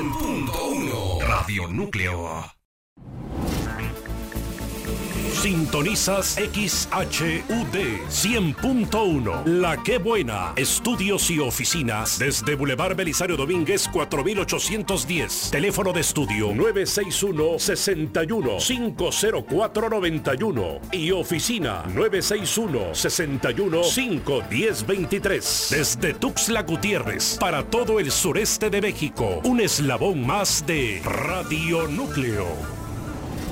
100.1 Radio Núcleo. Sintonizas XHUD 100.1. La Qué Buena. Estudios y oficinas desde Boulevard Belisario Domínguez 4810. Teléfono de estudio 961-61-50491 y oficina 961-61-51023. Desde Tuxtla Gutiérrez para todo el sureste de México. Un eslabón más de Radio Núcleo.